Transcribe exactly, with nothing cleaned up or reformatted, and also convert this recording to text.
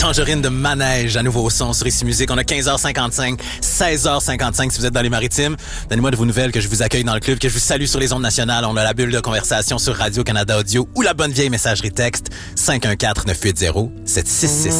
Tangerine de Manège, à nouveau au son sur Ici Musique. On a quinze heures cinquante-cinq, seize heures cinquante-cinq si vous êtes dans les Maritimes. Donnez-moi de vos nouvelles, que je vous accueille dans le club, que je vous salue sur les ondes nationales. On a la bulle de conversation sur Radio-Canada Audio ou la bonne vieille messagerie texte cinq un quatre neuf huit zéro sept six six.